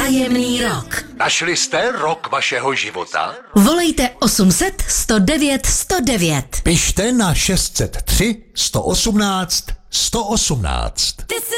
Tajemný rok. Našli jste rok vašeho života? Volejte 800 109 109. Pište na 603 118 118.